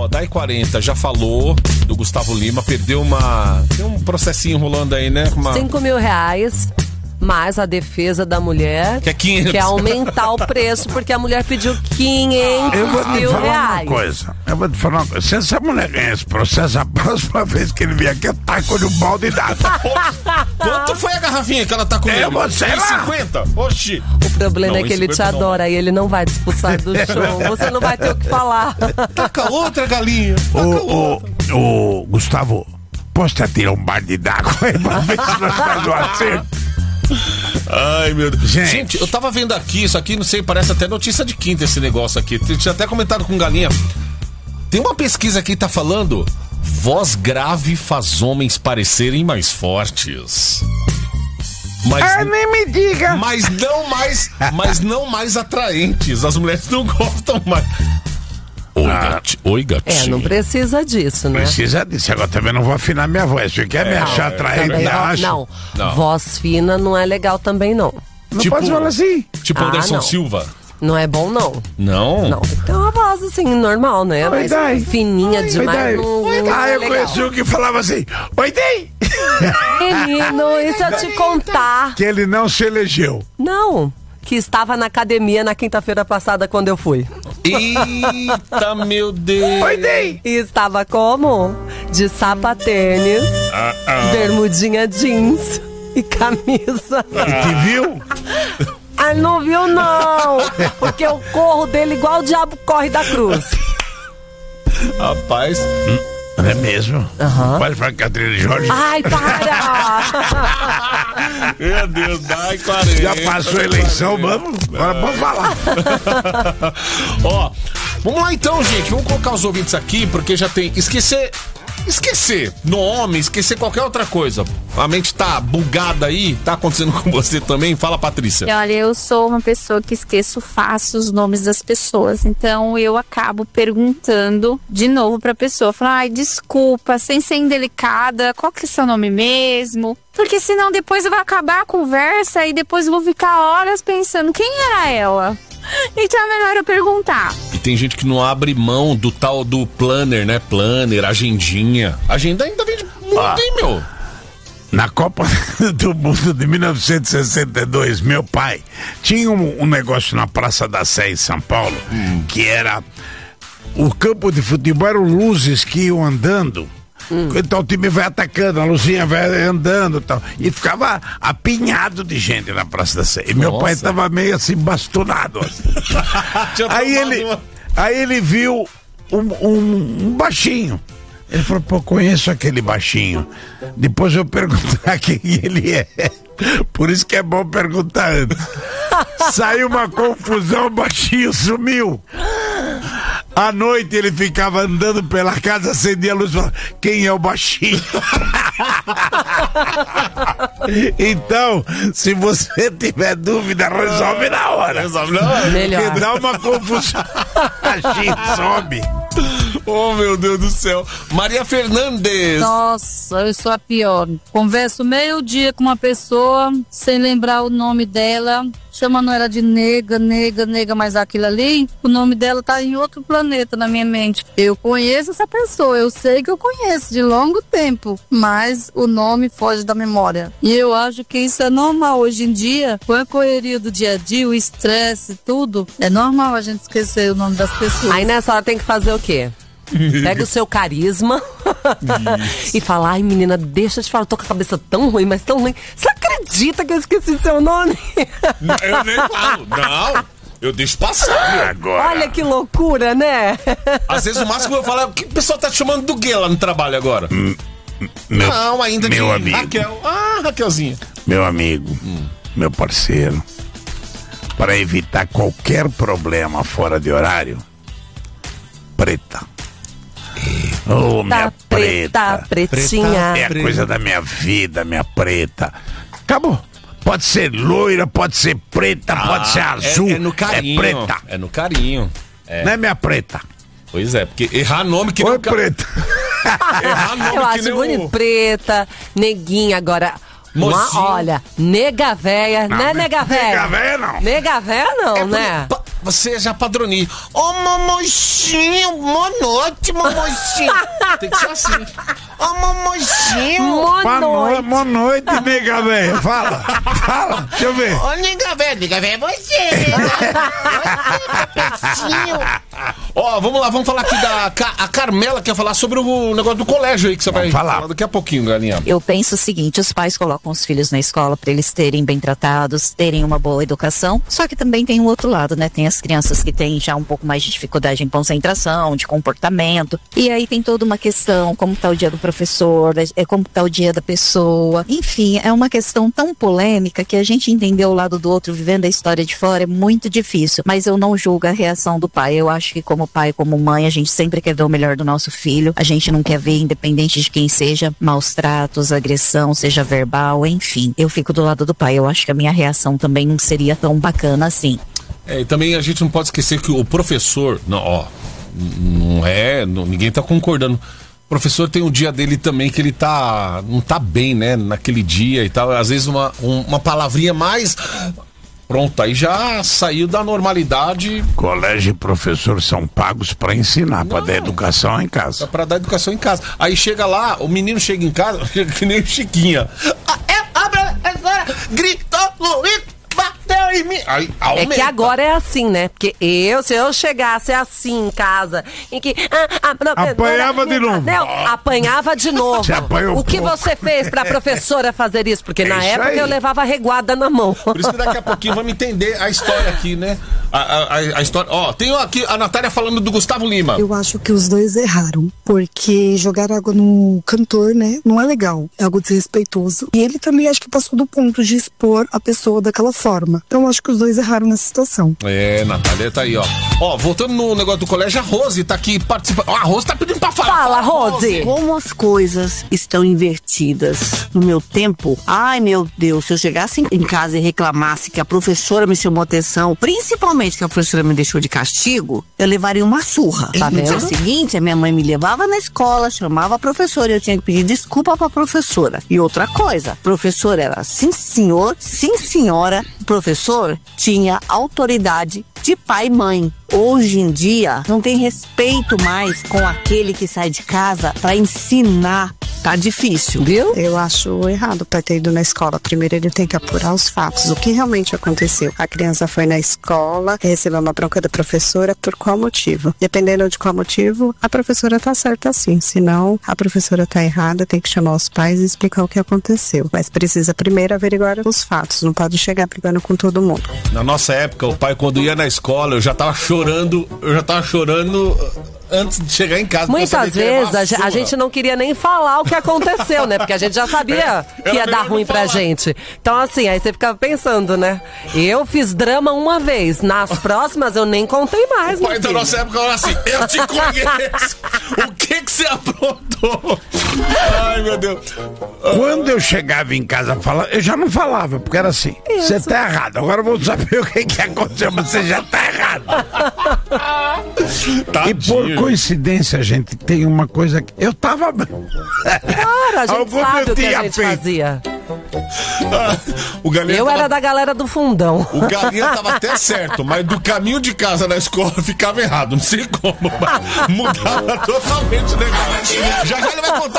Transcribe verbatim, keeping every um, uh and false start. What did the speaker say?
Ó, Dai quarenta já falou do Gustavo Lima, perdeu uma... Tem um processinho rolando aí, né? Uma... Cinco mil reais, mais a defesa da mulher, que é quinhentos. Quer aumentar o preço, porque a mulher pediu quinhentos Eu vou te mil falar reais. uma coisa. Eu vou te falar uma coisa. Se essa mulher ganhar esse processo, a próxima vez que ele vier aqui, eu taco-lhe um balde d'água. Quanto foi a garrafinha que ela tá comendo? É, você lá. cinquenta? Oxi. O problema Não, é que ele te cinquenta não. adora e ele não vai te expulsar do show. Você não vai ter o que falar. Taca outra galinha. Taca Ô, outra. ô, ô, Gustavo, posso te atirar um balde d'água aí pra ver se nós fazemos um acerto? Ai, meu Deus. Gente. Gente, eu tava vendo aqui, isso aqui, não sei, parece até notícia de quinta esse negócio aqui. Tinha até comentado com galinha. Tem uma pesquisa aqui que tá falando: voz grave faz homens parecerem mais fortes. Mas, Ah, nem me diga. mas não mais, mas não mais atraentes. As mulheres não gostam mais. Oi, Ah. gati, oi, gatinho. É, não precisa disso, né? Precisa disso. Agora também não vou afinar minha voz. Você quer me achar atraente? Também, ó, acha? não. Não. Voz fina não é legal também, não. Não Tipo- pode falar assim. Tipo Ah, Anderson não. Silva. Não é bom, não. Não? Não, tem que ter uma voz assim, normal, né? Oi, Mas Dai. fininha demais Dai. não, não Ah, é eu legal. conheci um que falava assim: Oi, Dei! Menino, e se eu te contar? Que ele não se elegeu. Não, que estava na academia na quinta-feira passada quando eu fui. Eita, meu Deus. Oi, Dei! E estava como? De sapatênis, Ah, ah. bermudinha jeans e camisa. E te viu? Ah, não viu não, porque eu corro dele igual o diabo corre da cruz. Rapaz. É mesmo? Aham. Pode falar com a Catrina Jorge? Ai, para! Meu Deus, dai quarenta. Já passou a eleição, vamos? Agora vamos falar. Ó, vamos lá então, gente. Vamos colocar os ouvintes aqui, porque já tem... Esquecer... Esquecer nome, esquecer qualquer outra coisa. A mente tá bugada aí, tá acontecendo com você também? Fala, Patrícia. Olha, eu sou uma pessoa que esqueço fácil os nomes das pessoas, então eu acabo perguntando de novo pra pessoa, falando, ai, desculpa, sem ser indelicada, qual que é seu nome mesmo? Porque senão depois vai acabar a conversa e depois eu vou ficar horas pensando, quem era ela? Então é melhor eu perguntar. E tem gente que não abre mão do tal do planner, né? Planner, agendinha. Agenda ainda vem de muito, Ah. hein, meu? Na Copa do Mundo de mil novecentos e sessenta e dois, meu pai tinha um, um negócio na Praça da Sé, em São Paulo, que era... O campo de futebol eram luzes que iam andando. Então o time vai atacando, a luzinha vai andando e tal. E ficava apinhado de gente na Praça da Sé. E meu Nossa. pai tava meio assim, bastonado. assim. Tinha Aí tomado ele, uma- aí ele viu um, um- um baixinho. Ele falou, pô, conheço aquele baixinho. Depois eu perguntar quem ele é. Por isso que é bom perguntar antes. Saiu uma confusão, o baixinho sumiu. À noite ele ficava andando pela casa, acendia a luz e falava, quem é o baixinho? Então, se você tiver dúvida, resolve na hora. Resolve na hora. Melhor. Porque dá uma confusão. Baixinho sobe. Oh, meu Deus do céu. Maria Fernandes. Nossa, eu sou a pior. Converso meio dia com uma pessoa, sem lembrar o nome dela, chamando ela de nega, nega, nega, mas aquilo ali, o nome dela tá em outro planeta na minha mente. Eu conheço essa pessoa, eu sei que eu conheço de longo tempo, mas o nome foge da memória. E eu acho que isso é normal hoje em dia, com a correria do dia a dia, o estresse, tudo, é normal a gente esquecer o nome das pessoas. Aí nessa hora tem que fazer o quê? Pega o seu carisma e fala, ai menina, deixa eu te falar, eu tô com a cabeça tão ruim, mas tão ruim. Você acredita que eu esqueci seu nome? Não, eu nem falo. Não, eu deixo passar, meu. Agora. Olha que loucura, né? Às vezes o máximo eu falo, o que o pessoal tá te chamando do quê lá no trabalho agora? Meu, Não, ainda meu de amigo. Raquel. Ah, Raquelzinha. Meu amigo, meu parceiro, para evitar qualquer problema fora de horário, preta. Oh, minha Tá preta, preta. pretinha. É a coisa da minha vida, minha preta. Acabou. Pode ser loira, pode ser preta, pode ser azul. É, é no carinho. É preta. É no carinho. É. Não é minha preta. Pois é, porque errar nome que Oi, nem o ca- preta. Errar nome Eu que acho nem bonito. o... Preta, neguinha, agora. Uma, Mocinho. olha, nega véia, Não, né, ne- nega véia? nega véia não. Nega véia não, É né? bonito. Pa- você já padroniza. Ô, oh, mamochinho, boa noite, mamochinho. Tem que ser assim. Ô, oh, mamochinho. Boa noite. Boa noite, nega velha. Fala, fala, deixa eu ver. Ô, oh, nega velha, nega velha é você. Ó, oh, vamos lá, vamos falar aqui da a Carmela quer falar sobre o negócio do colégio aí que você vamos vai falar. falar daqui a pouquinho, galinha. Eu penso o seguinte, os pais colocam os filhos na escola para eles terem bem tratados, terem uma boa educação, só que também tem o outro lado, né? Tem as crianças que têm já um pouco mais de dificuldade em concentração, de comportamento, e aí tem toda uma questão, como tá o dia do professor, é como tá o dia da pessoa, enfim, é uma questão tão polêmica que a gente entender o lado do outro vivendo a história de fora é muito difícil, mas eu não julgo a reação do pai. Eu acho que como pai, como mãe, a gente sempre quer ver o melhor do nosso filho, a gente não quer ver, independente de quem seja, maus tratos, agressão, seja verbal, enfim. Eu fico do lado do pai, eu acho que a minha reação também não seria tão bacana assim. É, e também a gente não pode esquecer que o professor, não, ó, não é, não, ninguém tá concordando. O professor tem um dia dele também que ele tá, não tá bem, né, naquele dia e tal. Às vezes uma, um, uma palavrinha mais... Pronto, aí já saiu da normalidade. Colégio e professor são pagos pra ensinar, pra dar educação em casa. É pra dar educação em casa. Aí chega lá, o menino chega em casa, chega que nem o Chiquinha. Ah, é, abra agora, gritou, Luiz, bateu em mim. Aí, é que agora é assim, né? Porque eu, se eu chegasse assim em casa, em que... Ah, ah, não, apanhava não, de novo. Não, apanhava de novo. Você apanhou o que pouco. Você fez pra professora fazer isso? Porque é na isso época aí. eu levava reguada na mão. Por isso que daqui a pouquinho vamos entender a história aqui, né? A, a, a história. Ó, tem aqui a Natália falando do Gustavo Lima. Eu acho que os dois erraram, porque jogar água no cantor, né, não é legal, é algo desrespeitoso. E ele também acho que passou do ponto de expor a pessoa daquela forma. Então eu acho que os dois erraram nessa situação. É, Natália tá aí, ó. Ó, voltando no negócio do colégio, a Rose tá aqui participando. Ó, a Rose tá pedindo pra falar. Fala, Rose. Como as coisas estão invertidas. No meu tempo, ai meu Deus, se eu chegasse em casa e reclamasse que a professora me chamou atenção, principalmente que a professora me deixou de castigo, eu levaria uma surra. Tá no dia vendo? seguinte, a minha mãe me levava na escola, chamava a professora e eu tinha que pedir desculpa pra professora. E outra coisa, professor era sim senhor, sim senhora, professor tinha autoridade de pai e mãe. Hoje em dia, não tem respeito mais com aquele que sai de casa pra ensinar. Tá difícil. Viu? Eu acho errado para ter ido na escola. Primeiro ele tem que apurar os fatos, o que realmente aconteceu. A criança foi na escola, recebeu uma bronca da professora, por qual motivo? Dependendo de qual motivo, a professora tá certa sim. Se não, a professora tá errada, tem que chamar os pais e explicar o que aconteceu. Mas precisa primeiro averiguar os fatos, não pode chegar brigando com todo mundo. Na nossa época, o pai quando ia na escola, eu já tava chorando, eu já tava chorando antes de chegar em casa. Muitas vezes a, ge- a gente não queria nem falar o que aconteceu, né? Porque a gente já sabia É, que ia era dar melhor ruim não pra falar. gente. Então, assim, aí você ficava pensando, né? Eu fiz drama uma vez. Nas próximas eu nem contei mais, O meu pai da filho. nossa época falava assim, eu te conheço. O que que você aprontou? Ai, meu Deus. Quando eu chegava em casa, fala, eu já não falava, porque era assim, você tá errado, agora eu vou saber o que, que aconteceu, mas você já tá errado. E por Tadinho. coincidência, gente, tem uma coisa que eu tava... Claro, a gente Algum sabe eu o que a tinha gente feito. fazia. O Galinha Eu tava, era da galera do fundão. O Galinha tava até certo, mas do caminho de casa na escola ficava errado. Não sei como, mas mudava totalmente o negócio. Já já ele vai contar